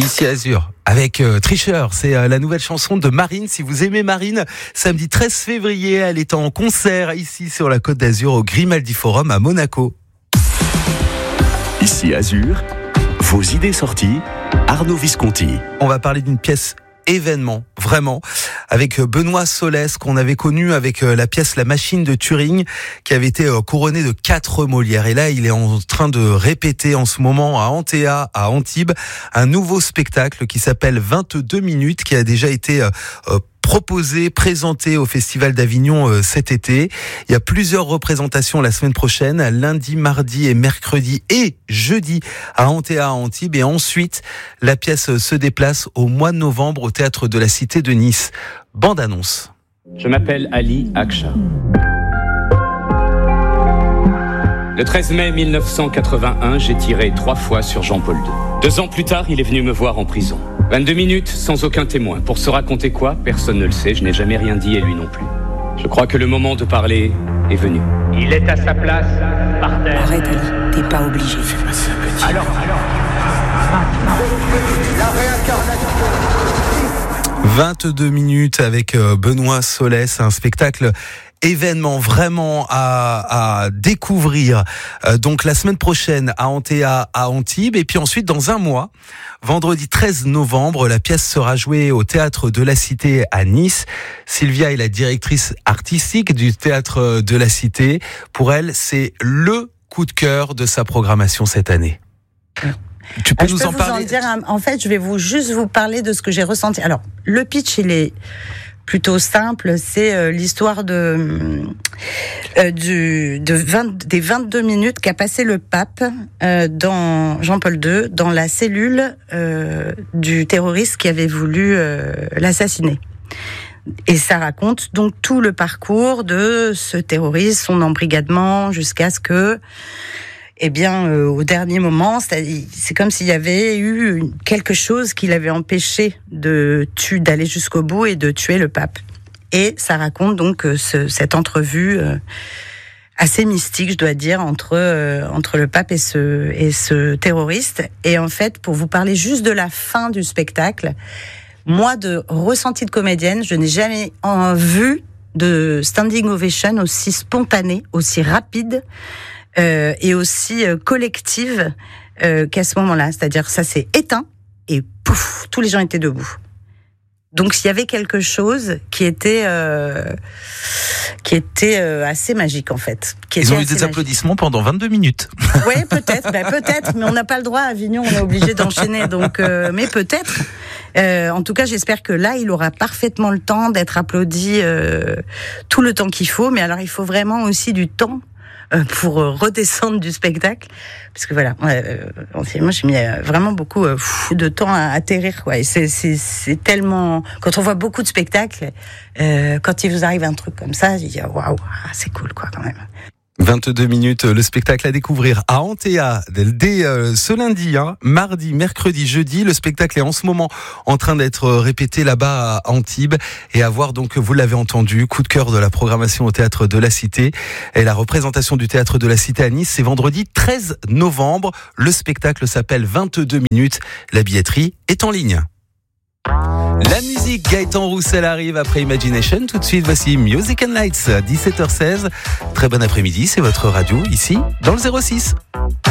Ici Azur, avec Tricheur, c'est la nouvelle chanson de Marine. Si vous aimez Marine, samedi 13 février, elle est en concert ici sur la Côte d'Azur au Grimaldi Forum à Monaco. Ici Azur, vos idées sorties, Arnaud Visconti. On va parler d'une pièce événement, vraiment, avec Benoît Solès, qu'on avait connu avec la pièce La Machine de Turing, qui avait été couronnée de 4 Molières. Et là, il est en train de répéter en ce moment à Antea, à Antibes, un nouveau spectacle qui s'appelle 22 minutes, qui a déjà été proposé, présenté au Festival d'Avignon cet été. Il y a plusieurs représentations la semaine prochaine, lundi, mardi et mercredi et jeudi à Antea, à Antibes. Et ensuite, la pièce se déplace au mois de novembre au Théâtre de la Cité de Nice. Bande-annonce. Je m'appelle Ali Aksha. Le 13 mai 1981, j'ai tiré 3 fois sur Jean-Paul II. 2 ans plus tard, il est venu me voir en prison. 22 minutes sans aucun témoin. Pour se raconter quoi ? Personne ne le sait, je n'ai jamais rien dit et lui non plus. Je crois que le moment de parler est venu. Il est à sa place, par terre. Arrête Ali, t'es pas obligé. Fais pas ça, petit. Alors, la réincarnation. 22 minutes avec Benoît Solès, un spectacle événement vraiment à découvrir. Donc la semaine prochaine à Antea, à Antibes, et puis ensuite dans un mois, vendredi 13 novembre, la pièce sera jouée au Théâtre de la Cité à Nice. Sylvia est la directrice artistique du Théâtre de la Cité. Pour elle, c'est le coup de cœur de sa programmation cette année. Tu peux nous en parler ? En fait, je vais juste vous parler de ce que j'ai ressenti. Alors, le pitch, il est plutôt simple. C'est l'histoire des 22 minutes qu'a passé le pape dans Jean-Paul II dans la cellule du terroriste qui avait voulu l'assassiner. Et ça raconte donc tout le parcours de ce terroriste, son embrigadement, jusqu'à ce que, au dernier moment, c'est comme s'il y avait eu quelque chose qui l'avait empêché d'aller jusqu'au bout et de tuer le pape. Et ça raconte donc cette entrevue assez mystique, je dois dire, entre le pape et ce terroriste. Et en fait, pour vous parler juste de la fin du spectacle, moi, de ressenti de comédienne, je n'ai jamais vu de standing ovation aussi spontanée, aussi rapide, et aussi collective qu'à ce moment-là. C'est-à-dire, ça s'est éteint et pouf, tous les gens étaient debout. Donc, il y avait quelque chose qui était assez magique, en fait. Ils ont eu des applaudissements pendant 22 minutes. Oui, peut-être, mais on n'a pas le droit à Avignon, on est obligé d'enchaîner. Donc, mais peut-être. En tout cas, j'espère que là, il aura parfaitement le temps d'être applaudi tout le temps qu'il faut. Mais alors, il faut vraiment aussi du temps pour redescendre du spectacle, parce que voilà, moi j'ai mis vraiment beaucoup de temps à atterrir, quoi. Et c'est tellement, quand on voit beaucoup de spectacles, quand il vous arrive un truc comme ça, je dis waouh, c'est cool, quoi, quand même. 22 minutes, le spectacle à découvrir à Antea dès ce lundi, mardi, mercredi, jeudi. Le spectacle est en ce moment en train d'être répété là-bas à Antibes et à voir donc, vous l'avez entendu, coup de cœur de la programmation au Théâtre de la Cité. Et la représentation du Théâtre de la Cité à Nice, c'est vendredi 13 novembre. Le spectacle s'appelle 22 minutes. La billetterie est en ligne. La musique, Gaëtan Roussel arrive après Imagination. Tout de suite, voici Music and Lights, 17h16. Très bon après-midi, c'est votre radio ici, dans le 06.